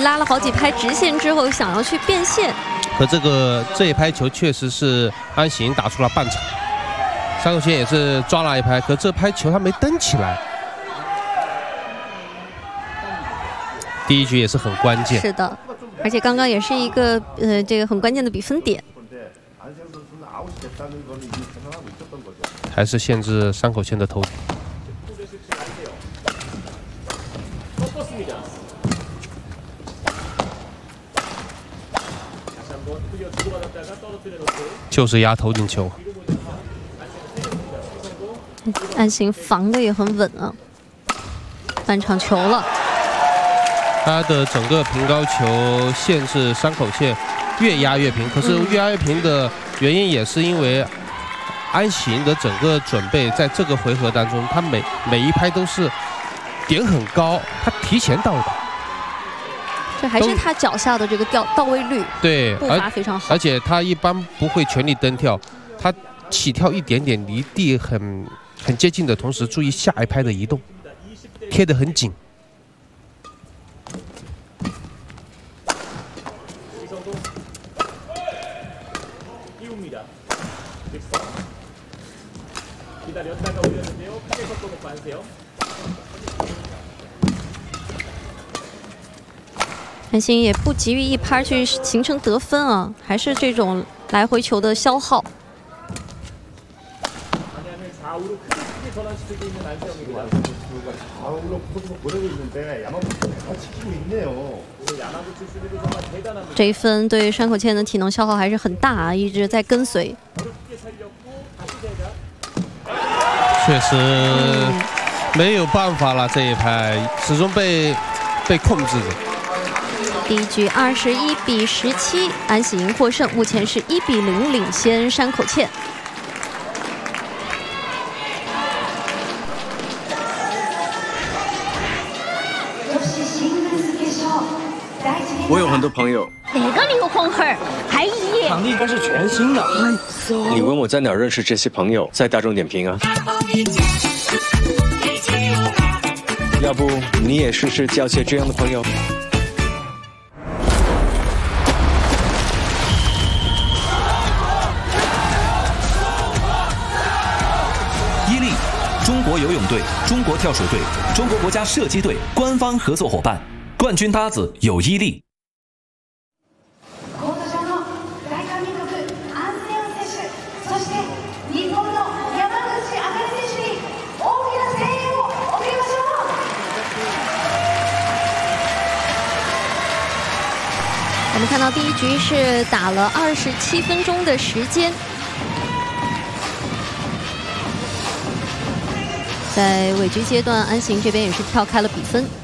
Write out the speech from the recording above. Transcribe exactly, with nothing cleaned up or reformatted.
拉了好几拍直线之后，想要去变线。 可这个这一拍球确实是安行打出了半场，山口茜也是抓了一拍，可这拍球他没蹬起来。第一局也是很关键。 是的，而且刚刚也是一个呃这个很关键的比分点。 还是限制山口茜的头顶。就是压头顶球。 安行防的也很稳啊，半场球了。 他的整个平高球限制山口茜越压越平，可是越压越平的原因也是因为。 安行的整个准备，在这个回合当中，他每每一拍都是点很高，他提前到达。 这还是他脚下的这个掉到位率， 对， 步伐非常好。 而且他一般不会全力蹬跳，他起跳一点点离地很很接近的同时，注意下一拍的移动，贴得很紧。 安行也不急于一拍去形成得分啊，还是这种来回球的消耗。这一分对山口茜的体能消耗还是很大啊，一直在跟随。 确实没有办法了，这一拍始终被被控制着。 第一局二十一比十七，安行获胜，目前是一比零领先山口茜。 我有很多朋友。 哪个刘红儿？还一场地应该是全新的。你问我在哪儿认识这些朋友？在大众点评啊。要不你也试试交些这样的朋友？ 中国游泳队、中国跳水队、中国国家射击队官方合作伙伴，冠军搭子有伊利。 我们看到第一局是打了二十七分钟的时间。 在尾局阶段，安行这边也是跳开了比分。